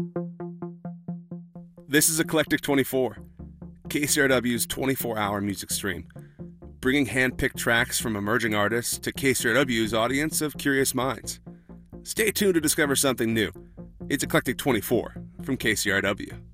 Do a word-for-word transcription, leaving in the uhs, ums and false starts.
This is Eclectic twenty-four, K C R W's twenty-four hour music stream, bringing hand-picked tracks from emerging artists to K C R W's audience of curious minds. Stay tuned to discover something new. It's Eclectic twenty-four from K C R W.